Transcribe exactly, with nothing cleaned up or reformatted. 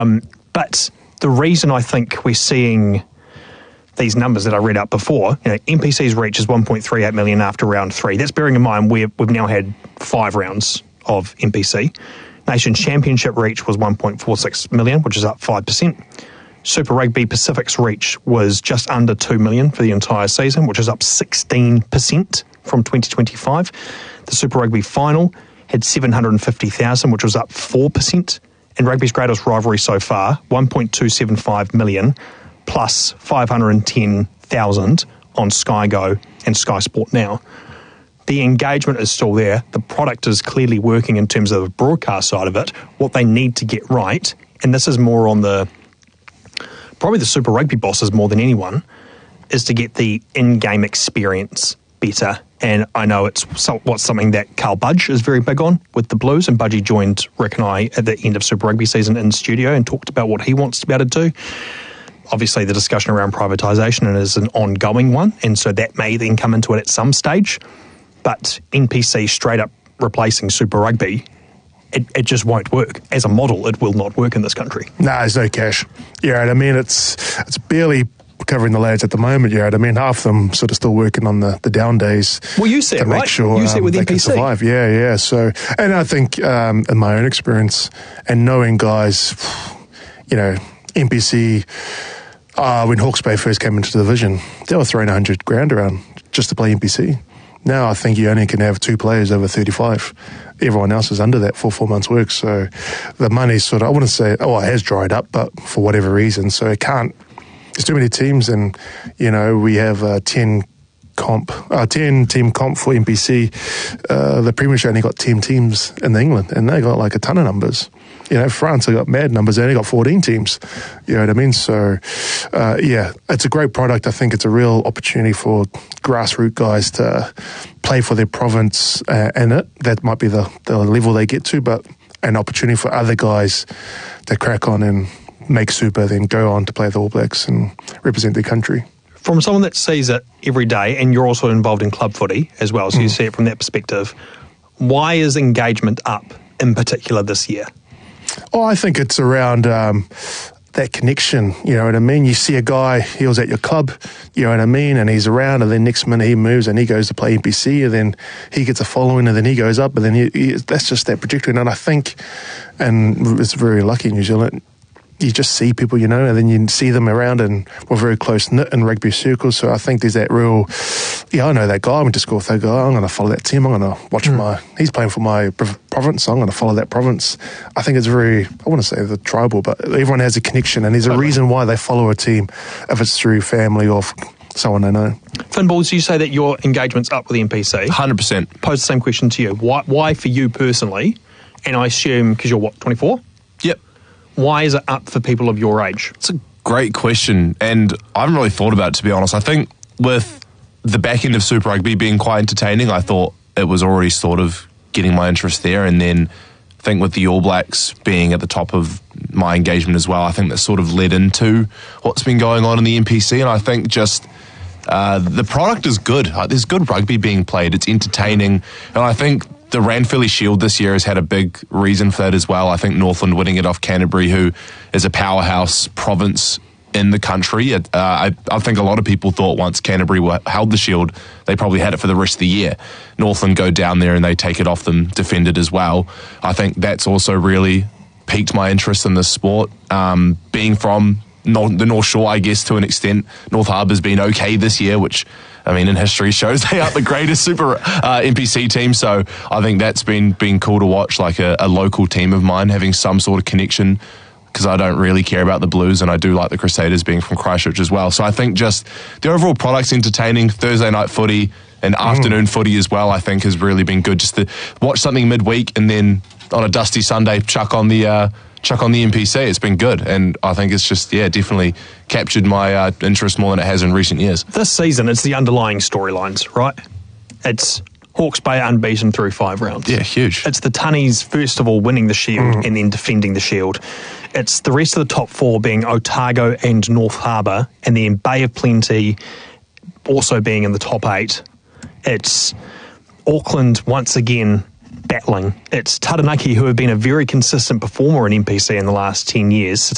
Um, but the reason I think we're seeing these numbers that I read out before, you know, N P C's reach is one point three eight million after round three. That's bearing in mind we've, we've now had five rounds of N P C. Nations Championship reach was one point four six million, which is up five percent. Super Rugby Pacific's reach was just under two million for the entire season, which is up sixteen percent from twenty twenty-five. The Super Rugby final had seven hundred fifty thousand, which was up four percent. And rugby's greatest rivalry so far, one point two seven five million, plus five hundred ten thousand on Sky Go and Sky Sport Now. The engagement is still there. The product is clearly working in terms of the broadcast side of it. What they need to get right, and this is more on the, probably the Super Rugby bosses more than anyone, is to get the in-game experience better. And I know it's somewhat something that Carl Budge is very big on with the Blues, and Budgie joined Rick and I at the end of Super Rugby season in studio and talked about what he wants to be able to do. Obviously, the discussion around privatisation is an ongoing one, and so that may then come into it at some stage. But N P C straight up replacing Super Rugby, it, it just won't work. As a model, it will not work in this country. No, nah, there's no cash. Yeah, I mean, it's it's barely covering the lads at the moment, yeah. I mean, half of them sort of still working on the, the down days. Well, you see it, right? Sure, you see it um, with they N P C. Can survive. Yeah, yeah. So, and I think um, in my own experience and knowing guys, you know, N P C, uh, when Hawke's Bay first came into the division, they were throwing a hundred grand around just to play N P C. Now I think you only can have two players over thirty-five. Everyone else is under that for four months' work. So the money's sort of, I wouldn't say, oh, it has dried up, but for whatever reason. So it can't, there's too many teams, and, you know, we have uh, ten comp, uh, ten team comp for N P C. Uh, the Premiership only got ten teams in England, and they got like a ton of numbers. You know, France have got mad numbers. They only got fourteen teams. You know what I mean? So, uh, yeah, it's a great product. I think it's a real opportunity for grassroots guys to play for their province uh, in it. That might be the, the level they get to, but an opportunity for other guys to crack on and make super, then go on to play the All Blacks and represent their country. From someone that sees it every day, and you're also involved in club footy as well, so mm. you see it from that perspective, why is engagement up in particular this year? Oh, I think it's around um, that connection, you know what I mean? You see a guy, he was at your club, you know what I mean, and he's around, and then next minute he moves and he goes to play N P C, and then he gets a following, and then he goes up, and then he, he, that's just that trajectory. And I think, and it's very lucky in New Zealand, you just see people, you know, and then you see them around, and we're very close-knit in rugby circles. So I think there's that real, yeah, I know that guy. I went to school with that guy. I'm going to follow that team. I'm going to watch mm. my, he's playing for my province. So I'm going to follow that province. I think it's very, I want to say the tribal, but everyone has a connection, and there's a okay. reason why they follow a team, if it's through family or someone they know. Finn Balls, you say that your engagement's up with the N P C. one hundred percent. Pose the same question to you. Why, why for you personally, and I assume because you're what, twenty-four? Yep. Why is it up for people of your age? It's a great question, and I haven't really thought about it, to be honest. I think with the back end of Super Rugby being quite entertaining, I thought it was already sort of getting my interest there, and then I think with the All Blacks being at the top of my engagement as well, I think that sort of led into what's been going on in the N P C, and I think just uh, the product is good. Uh, there's good rugby being played. It's entertaining, and I think the Ranfurly Shield this year has had a big reason for that as well. I think Northland winning it off Canterbury, who is a powerhouse province in the country. Uh, I, I think a lot of people thought once Canterbury were, held the Shield, they probably had it for the rest of the year. Northland go down there and they take it off them, defend it as well. I think that's also really piqued my interest in this sport. Um, being from North, the North Shore, I guess, to an extent, North Harbour's been okay this year, which I mean, in history shows they aren't the greatest super uh, N P C team, so I think that's been been cool to watch, like a, a local team of mine having some sort of connection, because I don't really care about the Blues, and I do like the Crusaders being from Christchurch as well. So I think just the overall product's entertaining. Thursday night footy and mm. afternoon footy as well, I think, has really been good. Just to watch something midweek and then on a dusty Sunday chuck on the uh, chuck on the N P C. It's been good, and I think it's just, yeah, definitely captured my uh, interest more than it has in recent years. This season, it's the underlying storylines, right? It's Hawke's Bay unbeaten through five rounds. Yeah, huge. It's the Tunnies, first of all, winning the Shield mm. and then defending the Shield. It's the rest of the top four being Otago and North Harbour, and then Bay of Plenty also being in the top eight. It's Auckland once again battling. It's Taranaki, who have been a very consistent performer in N P C in the last ten years,